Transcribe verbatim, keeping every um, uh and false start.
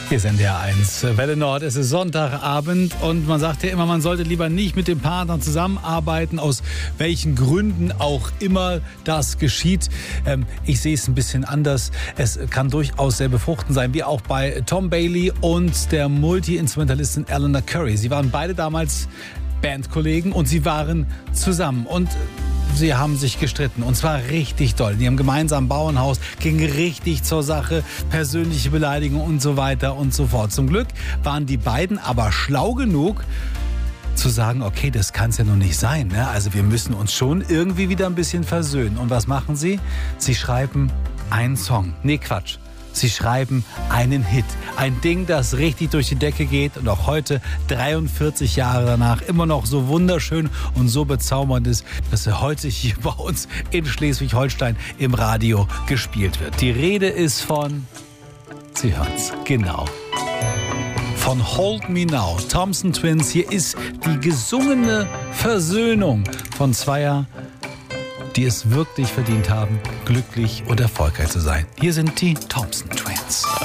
Hier ist N D R eins, Welle Nord, es ist Sonntagabend und man sagt ja immer, man sollte lieber nicht mit dem Partner zusammenarbeiten, aus welchen Gründen auch immer das geschieht. Ähm, ich sehe es ein bisschen anders. Es kann durchaus sehr befruchtend sein, wie auch bei Tom Bailey und der Multi-Instrumentalistin Eleanor Curry. Sie waren beide damals Bandkollegen und sie waren zusammen und sie haben sich gestritten und zwar richtig doll. In ihrem gemeinsamen Bauernhaus ging richtig zur Sache, persönliche Beleidigungen und so weiter und so fort. Zum Glück waren die beiden aber schlau genug zu sagen, okay, das kann es ja nun nicht sein. Ne? Also wir müssen uns schon irgendwie wieder ein bisschen versöhnen. Und was machen sie? Sie schreiben einen Song. Nee, Quatsch. Sie schreiben einen Hit. Ein Ding, das richtig durch die Decke geht und auch heute, dreiundvierzig Jahre danach, immer noch so wunderschön und so bezaubernd ist, dass er heute hier bei uns in Schleswig-Holstein im Radio gespielt wird. Die Rede ist von, Sie hören's, genau, von Hold Me Now, Thompson Twins. Hier ist die gesungene Versöhnung von Zweier, die es wirklich verdient haben, glücklich und erfolgreich zu sein. Hier sind die Thompson Twins.